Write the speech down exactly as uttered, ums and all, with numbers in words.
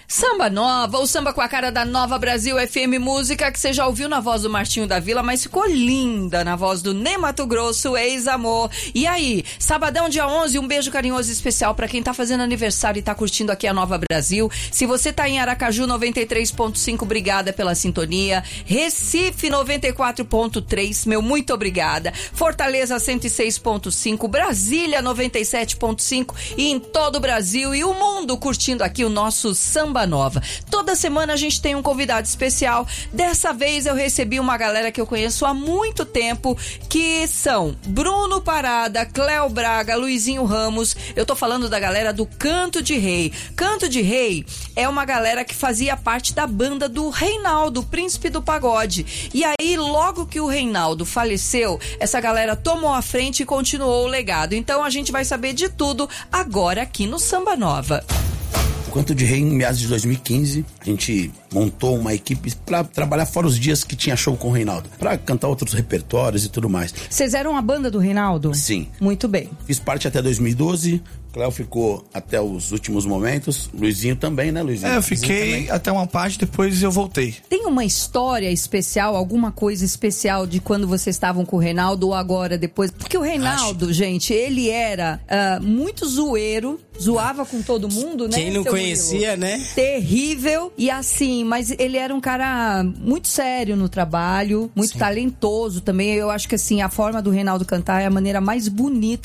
Samba Nova, o samba com a cara da Nova Brasil F M Música, que você já ouviu na voz do Martinho da Vila, mas ficou linda na voz do Ney Matogrosso, ex-amor. E aí, sabadão dia onze, um beijo carinhoso especial pra quem tá fazendo aniversário e tá curtindo aqui a Nova Brasil. Se você tá em Aracaju noventa e três ponto cinco, obrigada pela sintonia. Recife noventa e quatro ponto três, meu muito obrigada. Fortaleza cento e seis ponto cinco, Brasília noventa e sete ponto cinco e em todo o Brasil e o mundo curtindo aqui o nosso Samba Nova. Toda semana a gente tem um convidado especial. Dessa vez eu recebi uma galera que eu conheço há muito tempo, que são Bruno Parada, Cléo Braga, Luizinho Ramos. Eu tô falando da galera do Canto de Rei. Canto de Rei é uma galera que fazia parte da banda do Reinaldo, Príncipe do Pagode. E aí, logo que o Reinaldo faleceu, essa galera tomou a frente e continuou o legado. Então a gente vai saber de tudo agora aqui no Samba Nova. O Canto de Rei, em meados de dois mil e quinze, a gente montou uma equipe pra trabalhar fora os dias que tinha show com o Reinaldo, pra cantar outros repertórios e tudo mais. Vocês eram a banda do Reinaldo? Sim. Muito bem. Fiz parte até dois mil e doze, Cléo ficou até os últimos momentos, Luizinho também, né, Luizinho? É, eu fiquei até uma parte, depois eu voltei. Tem uma história especial, alguma coisa especial de quando vocês estavam com o Reinaldo ou agora, depois? Porque o Reinaldo, Acho. gente, ele era uh, muito zoeiro, zoava com todo mundo, né? Quem não conhecia, Murilo? né? Terrível. E assim, mas ele era um cara muito sério no trabalho, muito Sim. talentoso também. Eu acho que assim, a forma do Reinaldo cantar é a maneira mais bonita